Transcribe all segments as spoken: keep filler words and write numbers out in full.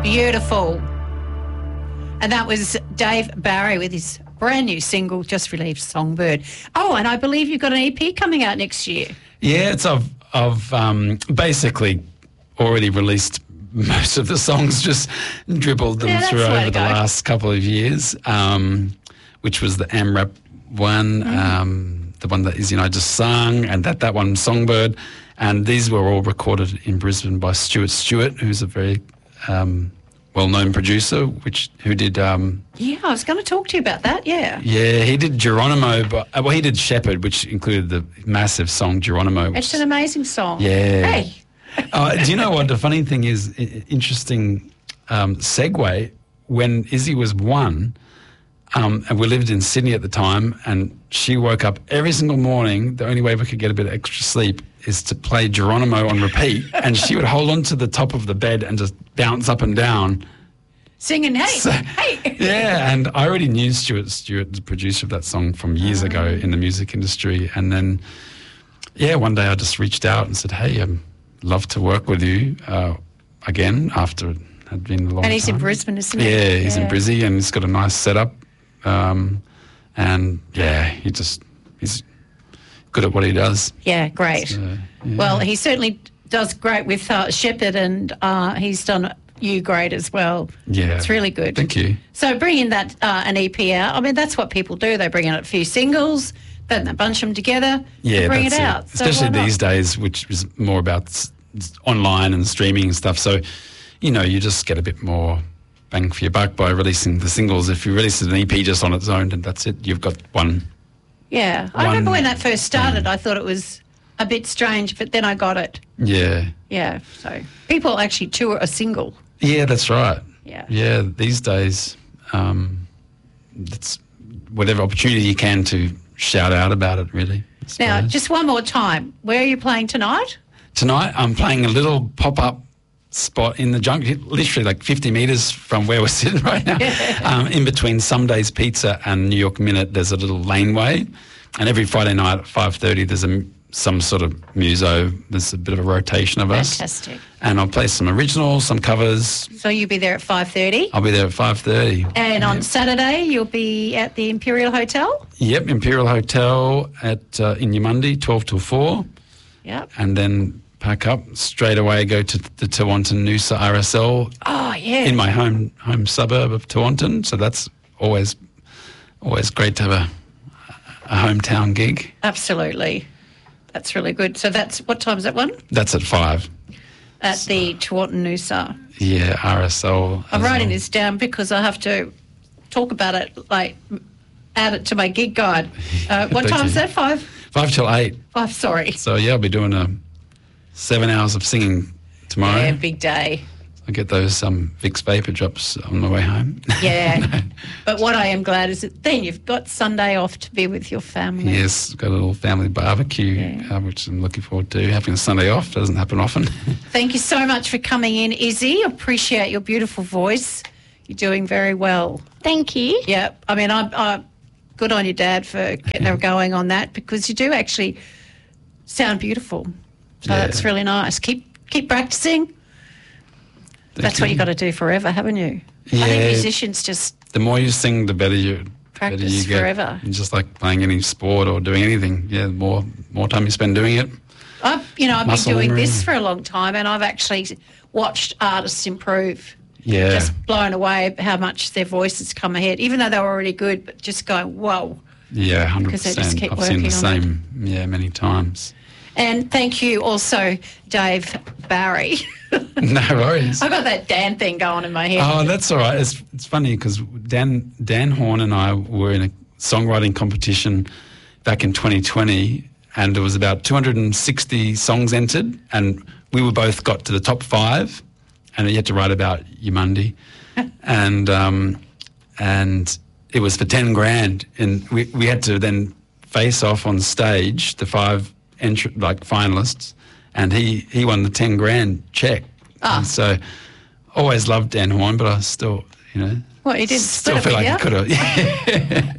Beautiful. And that was Dave Barry with his brand new single, just released, Songbird. Oh, and I believe you've got an E P coming out next year. Yeah, it's I've, I've um, basically already released most of the songs, just dribbled them Yeah, through that's the way over to the go. last couple of years, um, which was the AMRAP one, Mm-hmm. um, the one that Izzy and I just sung, and that, that one, Songbird. And these were all recorded in Brisbane by Stuart Stewart, who's a very um, well-known producer, which who did... Um, Yeah, I was going to talk to you about that, yeah. yeah, he did Geronimo, but, uh, well, he did Shepherd, which included the massive song Geronimo. Which, It's an amazing song. Yeah. Hey. uh, do you know what? The funny thing is, i- interesting um, segue, when Izzy was one, um, and we lived in Sydney at the time, and she woke up every single morning, the only way we could get a bit of extra sleep is to play Geronimo on repeat, and she would hold on to the top of the bed and just bounce up and down. Singing, hey, So- hey. Yeah, and I already knew Stuart Stewart, the producer of that song, from years ago in the music industry. And then, yeah, one day I just reached out and said, hey, I'd love to work with you uh, again after it had been a long time. And he's in Brisbane, isn't he? Yeah, he's Yeah. in Brizzy, and he's got a nice setup. Um, and, yeah, he just, he's good at what he does. Yeah, great. So, yeah. Well, he certainly does great with uh, Shepherd, and uh, he's done you great as well. Yeah. It's really good. Thank you. So bringing that uh, an E P out, I mean, that's what people do. They bring out a few singles, then they bunch them together, Yeah, and bring that's it out. So Especially why not? these days, which is more about s- s- online and streaming and stuff. So, you know, you just get a bit more bang for your buck by releasing the singles. If you release an E P just on its own, then that's it. You've got one. Yeah. I one remember when that first started, I thought it was a bit strange, but then I got it. Yeah. Yeah. So people actually tour a single. Yeah, that's right. Yeah. Yeah, these days, um, it's whatever opportunity you can to shout out about it, really. I Now, suppose. just one more time. Where are you playing tonight? Tonight, I'm playing a little pop-up spot in the jungle, literally like fifty metres from where we're sitting right now. um, in between Some Days Pizza and New York Minute, there's a little laneway. And every Friday night at five thirty, there's a, some sort of muso. There's a bit of a rotation of us. Fantastic. And I'll play some originals, some covers. So you'll be there at five thirty. I'll be there at five thirty. And on Saturday, you'll be at the Imperial Hotel. Yep, Imperial Hotel at uh, in Yamundi, twelve till four. Yep. And then pack up straight away, go to the Tewantin Noosa R S L Oh, yeah. in my home home suburb of Tewantin. So that's always always great to have a, a hometown gig. Absolutely. That's really good. So that's, what time is that one? That's at five. At the Tewantin Noosa. Yeah, R S L. I'm as writing well. this down because I have to talk about it, like, add it to my gig guide. Uh, what Thank time is you. that? Five? Five till eight. Five, sorry. So yeah, I'll be doing a seven hours of singing tomorrow. Yeah, big day. I get those um, Vicks vapor drops on the way home. Yeah. But what I am glad is that then you've got Sunday off to be with your family. Yes, got a little family barbecue, Yeah. uh, which I'm looking forward to. Having a Sunday off doesn't happen often. Thank you so much for coming in, Izzy. Appreciate your beautiful voice. You're doing very well. Thank you. Yeah, I mean, I'm, I'm good on your dad for getting her going on that, because you do actually sound beautiful. So Yeah. that's really nice. Keep keep practicing. That's what you. you got to do forever, haven't you? I Yeah. think musicians just The more you sing, the better you Practice better you get. forever. It's just like playing any sport or doing anything. Yeah, the more more time you spend doing it. I've you know I've Muscle been doing memory. this for a long time, and I've actually watched artists improve. Yeah. Just blown away how much their voices come ahead, even though they were already good, but just going, whoa. Yeah, hundred Because they percent. just keep I've seen the working on it. same. Yeah, many times. And thank you also, Dave Barry. No worries. I got that Dan thing going in my head. Oh, that's all right. It's it's funny because Dan Dan Horn and I were in a songwriting competition back in twenty twenty, and there was about two hundred sixty songs entered, and we were both got to the top five, and you had to write about Yamundi, and um, and it was for ten grand, and we we had to then face off on stage the five entry like finalists, and he he won the ten grand check. Ah. And so always loved Dan Horn, but I still, you know, What, he didn't still split it feel like with he could have.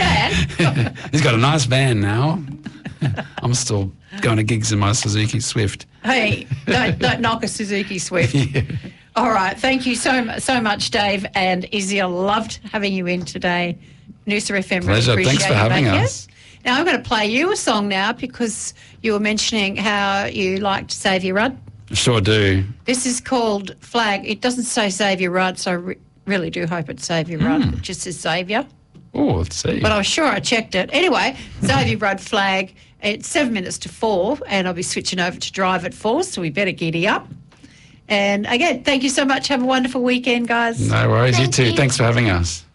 Dan? He's got a nice van now. I'm still going to gigs in my Suzuki Swift. Hey, don't, don't knock a Suzuki Swift. Yeah. All right. Thank you so mu- so much, Dave and Izzy. I loved having you in today. Noosa F M. Pleasure. Really Thanks for appreciate you having back us. here. Now I'm going to play you a song now because you were mentioning how you liked Xavier Rudd. Sure do. This is called Flag. It doesn't say Xavier Rudd, so I re- really do hope it's Xavier Rudd. It just says Xavier. Oh, let's see. But I was sure I checked it. Anyway, Xavier Rudd Flag. It's seven minutes to four, and I'll be switching over to drive at four, so we better giddy up. And again, thank you so much. Have a wonderful weekend, guys. No worries. Thank you too. you. Thanks for having us.